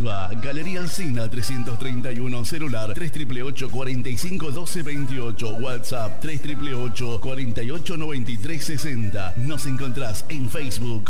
Arriba, Galería Alsina 331, celular 3888 45 12 28, WhatsApp 3888 48 93 60. Nos encontrás en Facebook